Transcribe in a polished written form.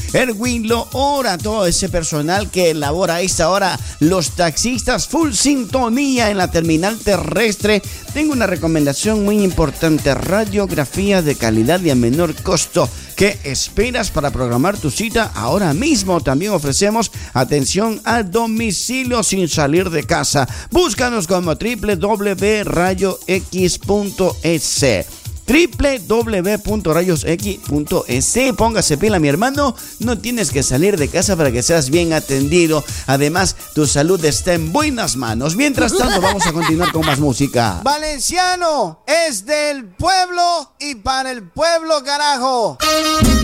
Erwin Loora, todo ese personal que elabora a esta hora, los taxistas full sintonía en la terminal terrestre. Tengo una recomendación muy importante: radiografía de calidad y a menor costo. ¿Qué esperas para programar tu cita ahora mismo? También ofrecemos atención a domicilio sin salir de casa. Búscanos como www.rayox.es. www.rayosx.es. Póngase pila, mi hermano. No tienes que salir de casa para que seas bien atendido. Además, tu salud está en buenas manos. Mientras tanto, vamos a continuar con más música. Valenciano es del pueblo y para el pueblo, carajo.